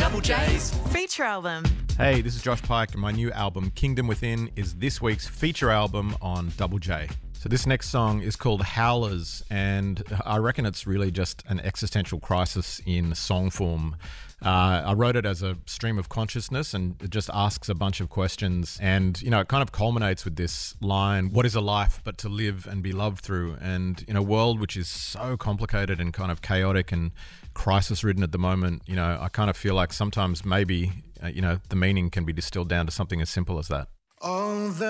Double J's Feature album. Hey, this is Josh Pike, and my new album, Kingdom Within, is this week's feature album on Double J. So this next song is called Howlers, and I reckon it's really just an existential crisis in song form. I wrote it as a stream of consciousness, and it just asks a bunch of questions. And, you know, it kind of culminates with this line, what is a life but to live and be loved through? And in a world which is so complicated and kind of chaotic and crisis-ridden at the moment, you know, I kind of feel like sometimes maybe, the meaning can be distilled down to something as simple as that.